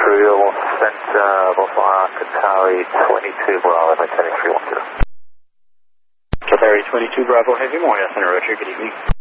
Imperial Center, Boston Qatari 22 Bravo, maintaining 310. Qatari 22 Bravo, Heavy Moya Center, Roger, good evening.